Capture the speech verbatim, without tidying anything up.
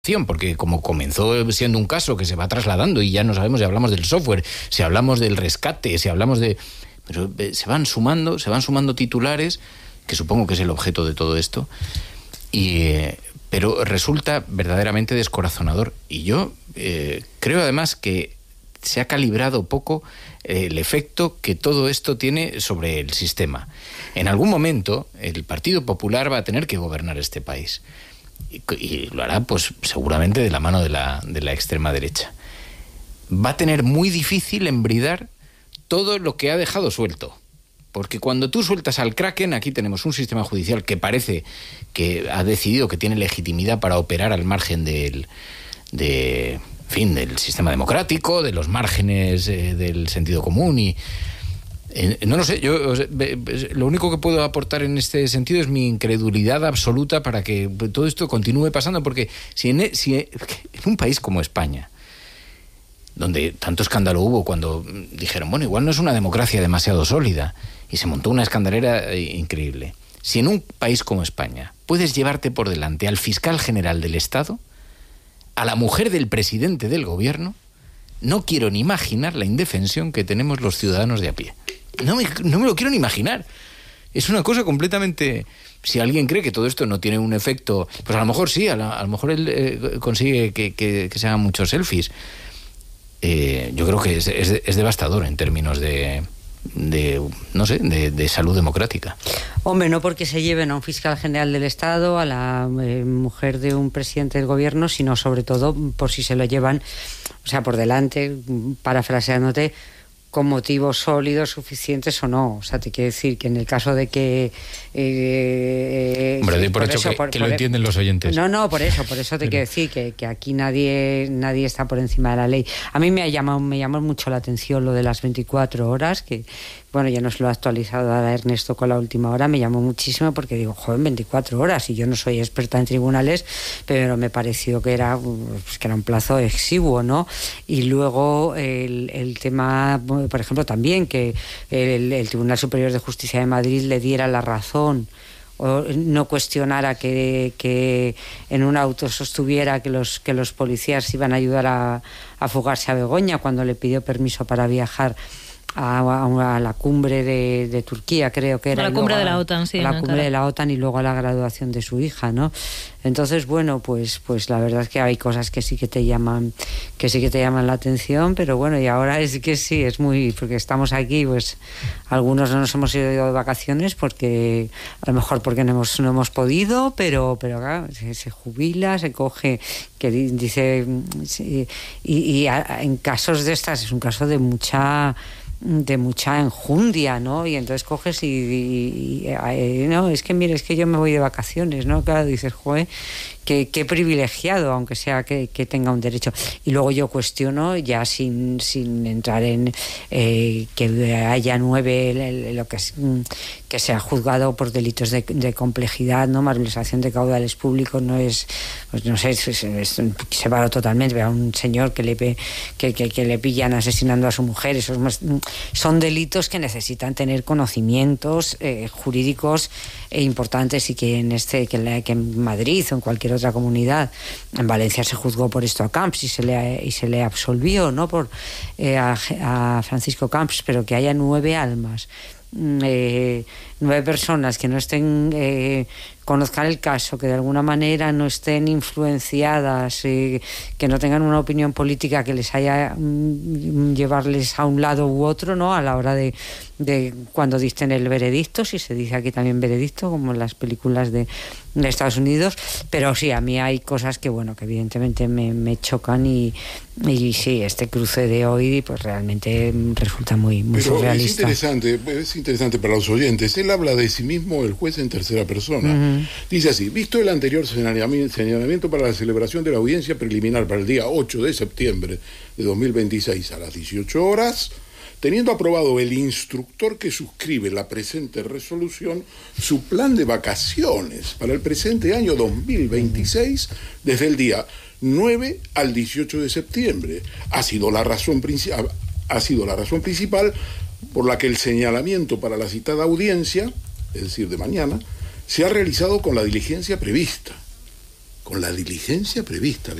porque como comenzó siendo un caso que se va trasladando y ya no sabemos si hablamos del software, si hablamos del rescate, si hablamos de... Pero se van sumando, se van sumando titulares, que supongo que es el objeto de todo esto, y, eh, pero resulta verdaderamente descorazonador. Y yo eh, creo además que se ha calibrado poco eh, el efecto que todo esto tiene sobre el sistema. En algún momento el Partido Popular va a tener que gobernar este país. Y, y lo hará, pues, seguramente de la mano de la, de la extrema derecha. Va a tener muy difícil embridar todo lo que ha dejado suelto. Porque cuando tú sueltas al Kraken, aquí tenemos un sistema judicial que parece que ha decidido que tiene legitimidad para operar al margen del, de, en fin, del sistema democrático, de los márgenes eh, del sentido común y... No lo sé, yo lo único que puedo aportar en este sentido es mi incredulidad absoluta para que todo esto continúe pasando, porque si en, si en un país como España, donde tanto escándalo hubo cuando dijeron, bueno, igual no es una democracia demasiado sólida, y se montó una escandalera increíble, si en un país como España puedes llevarte por delante al fiscal general del Estado, a la mujer del presidente del gobierno, no quiero ni imaginar la indefensión que tenemos los ciudadanos de a pie. No me, no me lo quiero ni imaginar. Es una cosa completamente... Si alguien cree que todo esto no tiene un efecto... Pues a lo mejor sí, a, la, a lo mejor él eh, consigue que, que, que se hagan muchos selfies. Eh, yo creo que es, es, es devastador en términos de... de no sé, de, de salud democrática. Hombre, no porque se lleven a un fiscal general del Estado, a la eh, mujer de un presidente del gobierno, sino sobre todo por si se lo llevan, o sea, por delante, parafraseándote, con motivos sólidos, suficientes o no. O sea, te quiero decir que en el caso de que... Eh, Hombre, doy por, por hecho eso, que, por, que por, lo entienden los oyentes. No, no, por eso, por eso te Pero... quiero decir que, que aquí nadie nadie está por encima de la ley. A mí me ha llamado, me llamó mucho la atención lo de las veinticuatro horas, que, bueno, ya nos lo ha actualizado ahora Ernesto con la última hora, me llamó muchísimo porque digo, joven, veinticuatro horas, y yo no soy experta en tribunales, pero me pareció que era, pues, que era un plazo exiguo, ¿no? Y luego el, el tema... por ejemplo, también que el, el Tribunal Superior de Justicia de Madrid le diera la razón o no cuestionara que, que en un auto sostuviera que los, que los policías iban a ayudar a, a fugarse a Begoña cuando le pidió permiso para viajar a, a, a la cumbre de, de Turquía, creo que era. A la cumbre de la OTAN, sí. A la cumbre de la OTAN y luego a la graduación de su hija, ¿no? Entonces, bueno, pues pues la verdad es que hay cosas que sí que te llaman que sí que te llaman la atención, pero bueno, y ahora es que sí, es muy... porque estamos aquí, pues algunos no nos hemos ido de vacaciones porque a lo mejor porque no hemos, no hemos podido, pero pero claro, se, se jubila, se coge, que dice... Sí, y, y a, en casos de estas es un caso de mucha... de mucha enjundia, ¿no? Y entonces coges y, y, y, y no, es que mire, es que yo me voy de vacaciones, ¿no? Claro, dices, joder, qué, qué privilegiado, aunque sea que, que tenga un derecho. Y luego yo cuestiono, ya sin, sin entrar en eh, que haya nueve, lo que, que sea juzgado por delitos de, de complejidad, ¿no? Malversación de caudales públicos, no es, pues no sé, es, es, es separado totalmente. Ve a un señor que le, que, que, que le pillan asesinando a su mujer, eso es más... son delitos que necesitan tener conocimientos eh, jurídicos e importantes, y que en este que, la, que en Madrid o en cualquier otra comunidad, en Valencia se juzgó por esto a Camps y se le y se le absolvió, ¿no? Por eh, a, a Francisco Camps, pero que haya nueve almas, eh, nueve personas que no estén eh, conozcan el caso, que de alguna manera no estén influenciadas, eh, que no tengan una opinión política que les haya mm, llevarles a un lado u otro, ¿no? A la hora de, de cuando dicten el veredicto, si se dice aquí también veredicto, como en las películas de, de Estados Unidos. Pero sí, a mí hay cosas que, bueno, que evidentemente me, me chocan y, y sí, este cruce de hoy pues realmente resulta muy, muy Pero surrealista. Es interesante, es interesante para los oyentes. Él habla de sí mismo, el juez, en tercera persona. Uh-huh. Dice así: visto el anterior señalamiento para la celebración de la audiencia preliminar para el día ocho de septiembre de dos mil veintiséis a las dieciocho horas, teniendo aprobado el instructor que suscribe la presente resolución su plan de vacaciones para el presente año dos mil veintiséis desde el día nueve al dieciocho de septiembre, ha sido la razón principal, ha sido la razón principal por la que el señalamiento para la citada audiencia, es decir, de mañana, se ha realizado con la diligencia prevista. con la diligencia prevista.